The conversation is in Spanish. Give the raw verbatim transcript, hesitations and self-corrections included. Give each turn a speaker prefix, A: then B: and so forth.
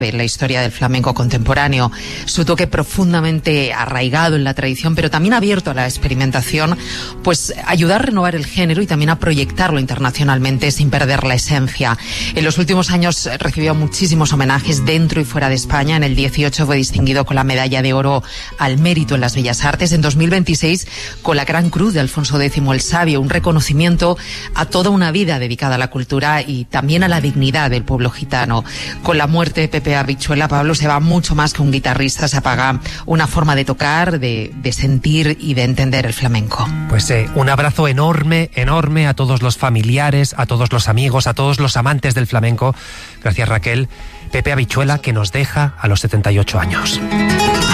A: en la historia del flamenco contemporáneo, su toque profundamente arraigado en la tradición, pero también abierto a la experimentación, pues ayuda a renovar el género y también a proyectarlo internacionalmente sin perder la esencia. En los últimos años recibió muchísimos homenajes dentro y fuera de España. En el dieciocho fue distinguido con la medalla de oro al mérito en las Bellas Artes. En dos mil veintiséis con la Gran Cruz de Alfonso X el Sabio, un reconocimiento a toda una vida dedicada a la cultura y también a la dignidad del pueblo gitano. Con la muerte de Pepe Habichuela, Pablo, se va mucho más que un guitarrista, se apaga una forma de tocar, de, de sentir y de entender el flamenco.
B: Pues eh, un abrazo enorme, enorme a todos los familiares, a todos los amigos, a todos los amantes del flamenco. Gracias, Raquel. Pepe Habichuela, que nos deja a los setenta y ocho años.